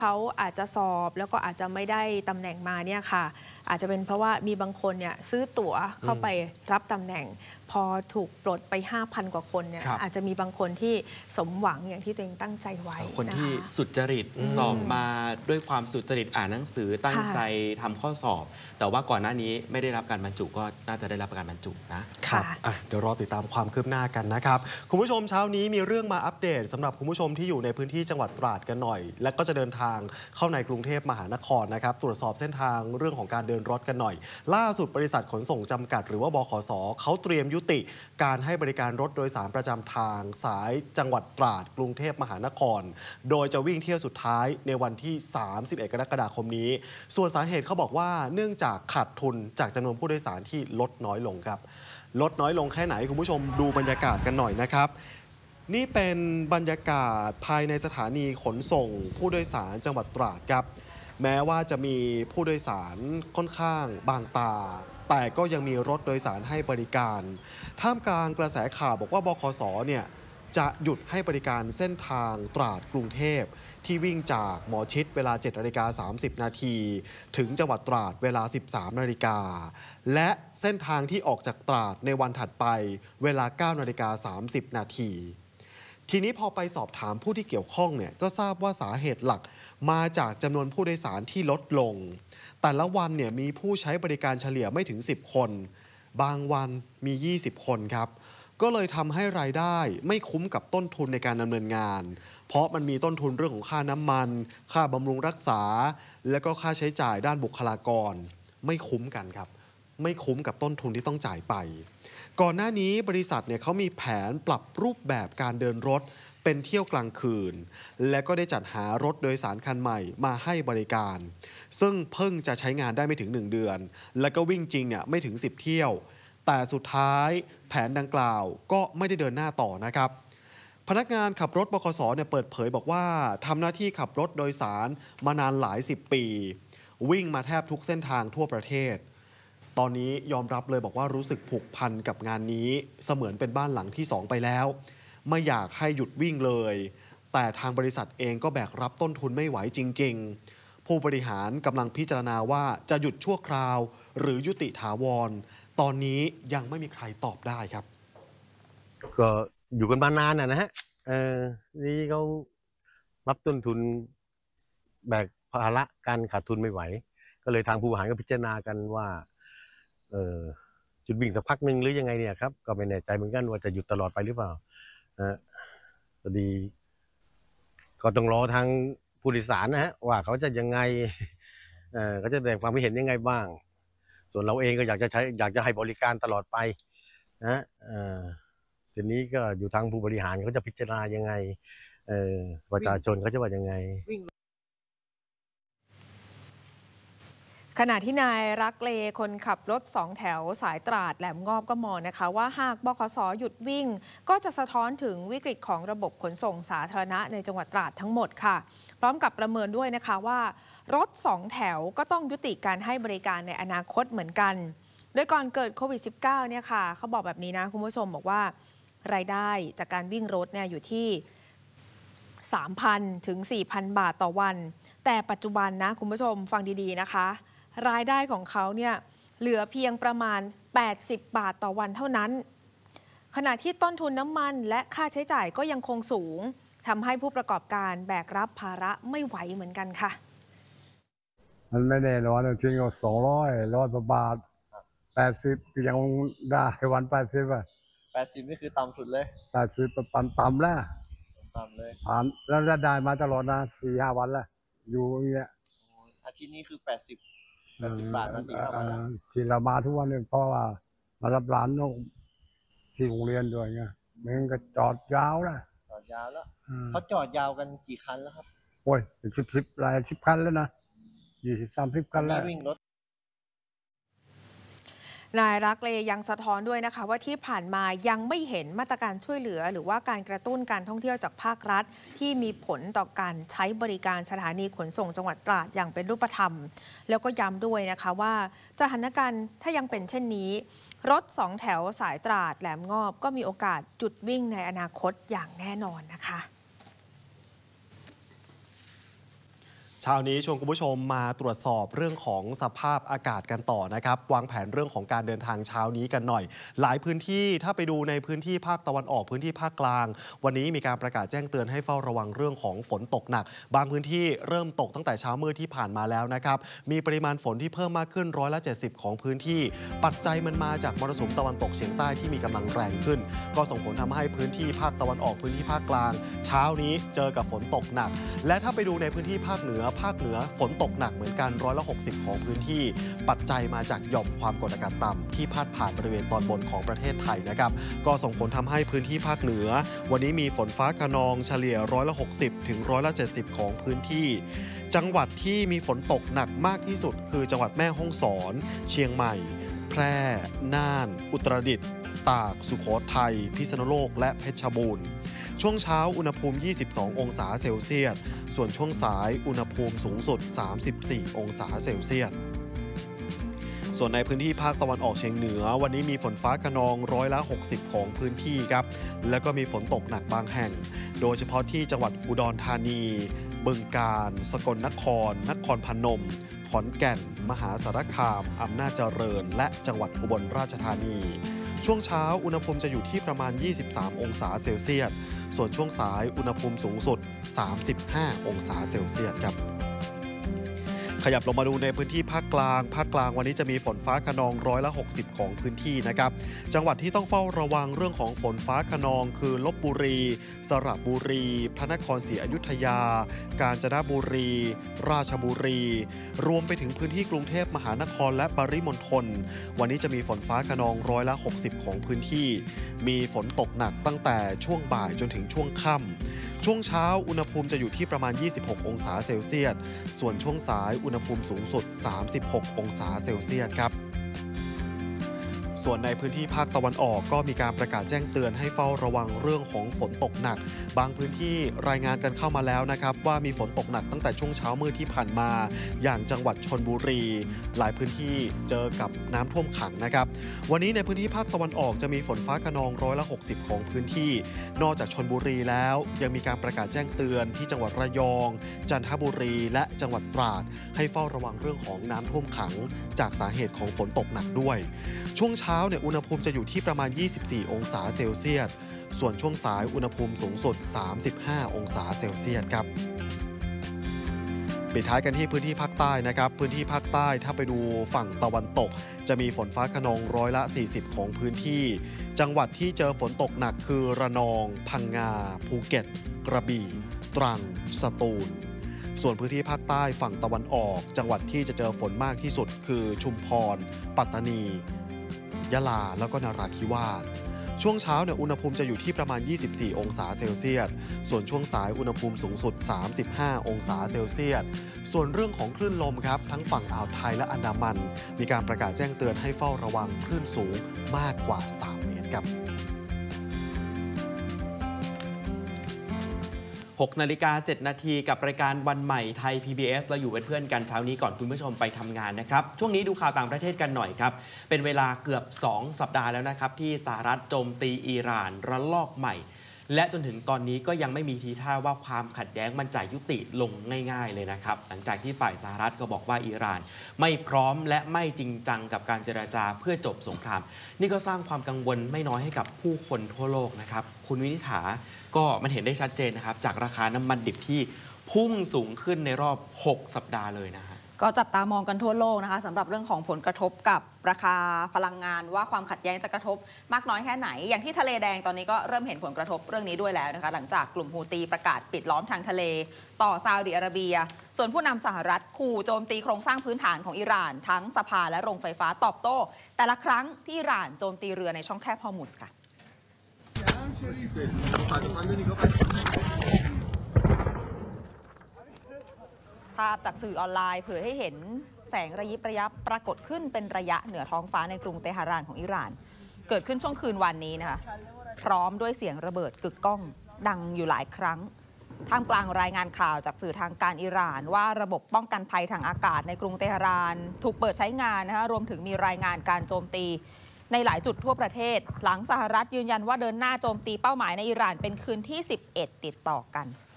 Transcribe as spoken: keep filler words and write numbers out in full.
เขาอาจจะสอบแล้วก็อาจจะไม่ได้ตำแหน่งมาเนี่ยค่ะอาจจะเป็นเพราะว่ามีบางคนเนี่ยซื้อตั๋วเข้าไปรับตำแหน่งพอถูกปลดไป ห้าพัน กว่าคนเนี่ยอาจจะมีบางคนที่สมหวังอย่างที่ตัวเองตั้งใจไว้คนที่สุจริตสอบมาด้วยความสุจริตอ่านหนังสือตั้งใจทำข้อสอบแต่ว่าก่อนหน้านี้ไม่ได้รับการบรรจุก็น่าจะได้รับการบรรจุนะครับเดี๋ยวรอติดตามความคืบหน้ากันนะครับคุณผู้ชมเช้านี้มีเรื่องมาอัปเดตสำหรับคุณผู้ชมที่อยู่ในพื้นที่จังหวัดตราดกันหน่อยและก็จะเดินทางเข้าในกรุงเทพมหานครนะครับตรวจสอบเส้นทางเรื่องของการเดินรถกันหน่อยล่าสุดบริษัทขนส่งจำกัดหรือว่าบขส.เขาเตรียมยุติการให้บริการรถโดยสารประจำทางสายจังหวัดตราดกรุงเทพมหานครโดยจะวิ่งเที่ยวสุดท้ายในวันที่สามสิบเอ็ดกรกฎาคมนี้ส่วนสาเหตุเขาบอกว่าเนื่องจากขาดทุนจากจำนวนผู้โดยสารที่ลดน้อยลงครับลดน้อยลงแค่ไหนคุณผู้ชมดูบรรยากาศกันหน่อยนะครับนี่เป็นบรรยากาศภายในสถานีขนส่งผู้โดยสารจังหวัดตราดครับแม้ว่าจะมีผู้โดยสารค่อนข้างบางตาแต่ก็ยังมีรถโดยสารให้บริการท่ามกลางกระแสข่าวบอกว่าบขส.เนี่ยจะหยุดให้บริการเส้นทางตราดกรุงเทพที่วิ่งจากหมอชิดเวลา เจ็ดนาฬิกาสามสิบนาทีถึงจังหวัดตราดเวลา สิบสามนาฬิกาและเส้นทางที่ออกจากตราดในวันถัดไปเวลา เก้านาฬิกาสามสิบนาทีทีนี้พอไปสอบถามผู้ที่เกี่ยวข้องเนี่ยก็ทราบว่าสาเหตุหลักมาจากจำนวนผู้โดยสารที่ลดลงแต่ละวันเนี่ยมีผู้ใช้บริการเฉลี่ยไม่ถึงสิบคนบางวันมียี่สิบคนครับก็เลยทำให้รายได้ไม่คุ้มกับต้นทุนในการดำเนินงานเพราะมันมีต้นทุนเรื่องของค่าน้ำมันค่าบำรุงรักษาและก็ค่าใช้จ่ายด้านบุคลากรไม่คุ้มกันครับไม่คุ้มกับต้นทุนที่ต้องจ่ายไปก่อนหน้านี้บริษัทเนี่ยเขามีแผนปรับรูปแบบการเดินรถเป็นเที่ยวกลางคืนและก็ได้จัดหารถโดยสารคันใหม่มาให้บริการซึ่งเพิ่งจะใช้งานได้ไม่ถึงหนึ่งเดือนและก็วิ่งจริงเนี่ยไม่ถึงสิบเที่ยวแต่สุดท้ายแผนดังกล่าวก็ไม่ได้เดินหน้าต่อนะครับพนักงานขับรถบขส.เนี่ยเปิดเผยบอกว่าทำหน้าที่ขับรถโดยสารมานานหลายสิบปีวิ่งมาแทบทุกเส้นทางทั่วประเทศตอนนี้ยอมรับเลยบอกว่ารู้สึกผูกพันกับงานนี้เสมือนเป็นบ้านหลังที่สองไปแล้วไม่อยากให้หยุดวิ่งเลยแต่ทางบริษัทเองก็แบกรับต้นทุนไม่ไหวจริงๆผู้บริหารกำลังพิจารณาว่าจะหยุดชั่วคราวหรือยุติถาวรตอนนี้ยังไม่มีใครตอบได้ครับก็อยู่กันมานานนะฮะเออนี่เขารับต้นทุนแบกภาระการขาดทุนไม่ไหวก็เลยทางผู้บริหารก็พิจารณากันว่าเออจุดวิ่งสักพักหนึ่งหรือยังไงเนี่ยครับก็ไม่แน่ใจเหมือนกันว่าจะหยุดตลอดไปหรือเปล่านะพอดีก็ต้องรอทางผู้โดยสารนะฮะว่าเขาจะยังไงเออเขาจะแสดงความคิดเห็นยังไงบ้างส่วนเราเองก็อยากจะใช้อยากจะให้บริการตลอดไปนะเออทีนี้ก็อยู่ทางผู้บริหารเขาจะพิจารณายังไงเออประชาชนเขาจะว่ายังไงขณะที่นายรักเลคนขับรถสองแถวสายตราดแหลมงอบก็มองนะคะว่าหากบขส.หยุดวิ่งก็จะสะท้อนถึงวิกฤตของระบบขนส่งสาธารณะในจังหวัดตราดทั้งหมดค่ะพร้อมกับประเมินด้วยนะคะว่ารถสองแถวก็ต้องยุติการให้บริการในอนาคตเหมือนกันโดยก่อนเกิดโควิด สิบเก้า เนี่ยค่ะเขาบอกแบบนี้นะคุณผู้ชมบอกว่ารายได้จากการวิ่งรถเนี่ยอยู่ที่ สามพัน ถึง สี่พัน บาทต่อวันแต่ปัจจุบันนะคุณผู้ชมฟังดีๆนะคะรายได้ของเขาเนี่ยเหลือเพียงประมาณแปดสิบบาทต่อวันเท่านั้นขณะที่ต้นทุนน้ำมันและค่าใช้จ่ายก็ยังคงสูงทำให้ผู้ประกอบการแบกรับภาระไม่ไหวเหมือนกันค่ะมันไม่แน่นอนจริงๆสองร้อยร้อยบาทแปดสิบยังได้วันแปดสิบอ่ะแปดสิบนี่คือต่ำสุดเลยแปดสิบต่ำต่ำแล้วต่ำเลยผ่านแล้วได้มาตลอดนะสี่ห้าวันแล้วอยู่อย่างเงี้ยอาทิตย์นี้คือแปดสิบแปดสิบบาทมาสี่ห้าวันแล้วที่เรามาทุกวันเนี่ยเพราะว่ามารับหลานน้องที่โรงเรียนด้วยไงมันก็จอดยาวแล้วจอดยาวแล้วเขาจอดยาวกันกี่คันแล้วครับโอ้ยเป็นสิบสิบหลายสิบคันแล้วนะยี่สิบสามสิบคันแล้ววิ่งรถนายรักเลยังสะท้อนด้วยนะคะว่าที่ผ่านมายังไม่เห็นมาตรการช่วยเหลือหรือว่าการกระตุ้นการท่องเที่ยวจากภาครัฐที่มีผลต่อการใช้บริการสถานีขนส่งจังหวัดตราดอย่างเป็นรูปธรรมแล้วก็ย้ำด้วยนะคะว่าสถานการณ์ถ้ายังเป็นเช่นนี้รถสองแถวสายตราดแหลมงอบก็มีโอกาสหยุดวิ่งในอนาคตอย่างแน่นอนนะคะเช้านี้ชวนคุณผู้ชมมาตรวจสอบเรื่องของสภาพอากาศกันต่อนะครับวางแผนเรื่องของการเดินทางเช้านี้กันหน่อยหลายพื้นที่ถ้าไปดูในพื้นที่ภาคตะวันออกพื้นที่ภาคกลางวันนี้มีการประกาศแจ้งเตือนให้เฝ้าระวังเรื่องของฝนตกหนักบางพื้นที่เริ่มตกตั้งแต่เช้ามืดที่ผ่านมาแล้วนะครับมีปริมาณฝนที่เพิ่มมากขึ้นร้อยละเจ็ดสิบของพื้นที่ปัจจัยมันมาจากมรสุมตะวันตกเฉียงใต้ที่มีกำลังแรงขึ้นก็ส่งผลทำให้พื้นที่ภาคตะวันออกพื้นที่ภาคกลางเช้านี้เจอกับฝนตกหนักและถ้าไปดูในพื้นที่ภาคเหนือภาคเหนือฝนตกหนักเหมือนกันร้อยละหกสิบของพื้นที่ปัจจัยมาจากหย่อมความกดอากาศต่ำที่พาดผ่านบริเวณตอนบนของประเทศไทยนะครับก็ส่งผลทำให้พื้นที่ภาคเหนือวันนี้มีฝนฟ้าคะนองเฉลี่ยร้อยละหกสิบถึงร้อยละเจ็ดสิบของพื้นที่จังหวัดที่มีฝนตกหนักมากที่สุดคือจังหวัดแม่ฮ่องสอนเชียงใหม่แพร่น่านอุตรดิตถ์ตากสุโขทัยพิษณุโลกและเพชรบูรณ์ช่วงเช้าอุณหภูมิยี่สิบสององศาเซลเซียสส่วนช่วงสายอุณหภูมิสูงสุดสามสิบสี่องศาเซลเซียสส่วนในพื้นที่ภาคตะวันออกเฉียงเหนือวันนี้มีฝนฟ้าคะนองร้อยละหกสิบของพื้นที่ครับแล้วก็มีฝนตกหนักบางแห่งโดยเฉพาะที่จังหวัดอุดรธานีบึงกาฬสกลนครนครพนมขอนแก่นมหาสารคามอำนาจเจริญและจังหวัดอุบลราชธานีช่วงเช้าอุณหภูมิจะอยู่ที่ประมาณยี่สิบสามองศาเซลเซียสส่วนช่วงสายอุณหภูมิสูงสุดสามสิบห้าองศาเซลเซียสครับขยับลงมาดูในพื้นที่ภาคกลางภาคกลางวันนี้จะมีฝนฟ้าคะนองร้อยละหกสิบของพื้นที่นะครับจังหวัดที่ต้องเฝ้าระวังเรื่องของฝนฟ้าคะนองคือลพบุรีสระบุรีพระนครศรีอยุธยากาญจนบุรีราชบุรีรวมไปถึงพื้นที่กรุงเทพมหานครและปริมณฑลวันนี้จะมีฝนฟ้าคะนองร้อยละหกสิบของพื้นที่มีฝนตกหนักตั้งแต่ช่วงบ่ายจนถึงช่วงค่ำช่วงเช้าอุณหภูมิจะอยู่ที่ประมาณยี่สิบหกองศาเซลเซียสส่วนช่วงสายอุณหภูมิสูงสุดสามสิบหกองศาเซลเซียสครับส่วนในพื้นที่ภาคตะวันออกก็มีการประกาศแจ้งเตือนให้เฝ้าระวังเรื่องของฝนตกหนักบางพื้นที่รายงานกันเข้ามาแล้วนะครับว่ามีฝนตกหนักตั้งแต่ช่วงเช้ามืดที่ผ่านมาอย่างจังหวัดชลบุรีหลายพื้นที่เจอกับน้ำท่วมขังนะครับวันนี้ในพื้นที่ภาคตะวันออกจะมีฝนฟ้าคะนองร้อยละหกสิบของพื้นที่นอกจากชลบุรีแล้วยังมีการประกาศแจ้งเตือนที่จังหวัดระยองจันทบุรีและจังหวัดตราดให้เฝ้าระวังเรื่องของน้ำท่วมขังจากสาเหตุของฝนตกหนักด้วยช่วงเช้าเนี่ยอุณหภูมิจะอยู่ที่ประมาณยี่สิบสี่องศาเซลเซียสส่วนช่วงสายอุณหภูมิสูงสุดสามสิบห้าองศาเซลเซียสครับปิดท้ายกันที่พื้นที่ภาคใต้นะครับพื้นที่ภาคใต้ถ้าไปดูฝั่งตะวันตกจะมีฝนฟ้าคะนองร้อยละสี่สิบของพื้นที่จังหวัดที่เจอฝนตกหนักคือระนองพังงาภูเก็ตกระบี่ตรังสตูลส่วนพื้นที่ภาคใต้ฝั่งตะวันออกจังหวัดที่จะเจอฝนมากที่สุดคือชุมพรปัตตานียะลาแล้วก็นราธิวาสช่วงเช้าเนี่ยอุณหภูมิจะอยู่ที่ประมาณยี่สิบสี่องศาเซลเซียสส่วนช่วงสายอุณหภูมิสูงสุดสามสิบห้าองศาเซลเซียสส่วนเรื่องของคลื่นลมครับทั้งฝั่งอ่าวไทยและอันดามันมีการประกาศแจ้งเตือนให้เฝ้าระวังคลื่นสูงมากกว่าสามเมตรครับหกนาฬิกาเจ็ดนาทีกับรายการวันใหม่ไทย พี บี เอส เราอยู่เป็นเพื่อนกันเช้านี้ก่อนคุณผู้ชมไปทำงานนะครับช่วงนี้ดูข่าวต่างประเทศกันหน่อยครับเป็นเวลาเกือบสองสัปดาห์แล้วนะครับที่สหรัฐโจมตีอิหร่านระลอกใหม่และจนถึงตอนนี้ก็ยังไม่มีทีท่าว่าความขัดแย้งมันจะยุติลงง่ายๆเลยนะครับหลังจากที่ฝ่ายสหรัฐก็บอกว่าอิหร่านไม่พร้อมและไม่จริงจังกับการเจรจาเพื่อจบสงครามนี่ก็สร้างความกังวลไม่น้อยให้กับผู้คนทั่วโลกนะครับคุณวินิษฐาก็มันเห็นได้ชัดเจนนะครับจากราคาน้ำมันดิบที่พุ่งสูงขึ้นในรอบหกสัปดาห์เลยนะฮะก็จับตามองกันทั่วโลกนะคะสำหรับเรื่องของผลกระทบกับราคาพลังงานว่าความขัดแย้งจะกระทบมากน้อยแค่ไหนอย่างที่ทะเลแดงตอนนี้ก็เริ่มเห็นผลกระทบเรื่องนี้ด้วยแล้วนะคะหลังจากกลุ่มฮูตีประกาศปิดล้อมทางทะเลต่อซาอุดิอาระเบียส่วนผู้นำสหรัฐขู่โจมตีโครงสร้างพื้นฐานของอิหร่านทั้งสภาและโรงไฟฟ้าตอบโต้แต่ละครั้งที่อิหร่านโจมตีเรือในช่องแคบฮอร์มุซค่ะภาพจากสื่อออนไลน์เผยให้เห็นแสงระยิบระยับปรากฏขึ้นเป็นระยะเหนือท้องฟ้าในกรุงเตหะรานของอิหร่านเกิดขึ้นช่วงคืนวันนี้นะคะพร้อมด้วยเสียงระเบิดกึกก้องดังอยู่หลายครั้งท่ามกลางรายงานข่าวจากสื่อทางการอิหร่านว่าระบบป้องกันภัยทางอากาศในกรุงเตหะรานถูกเปิดใช้งานนะคะรวมถึงมีรายงานการโจมตีในหลายจุดทั่วประเทศหลังสหรัฐยืนยันว่าเดินหน้าโจมตีเป้าหมายในอิหร่านเป็นคืนที่สิบเอ็ดติดต่อกัน